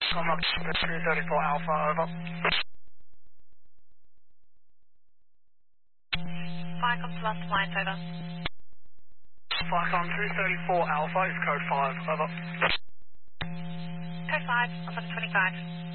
I'm up to 234 Alpha, over. Vicom to last flight, over. Vicom 234 Alpha is code 5, over. Code 5, 1125.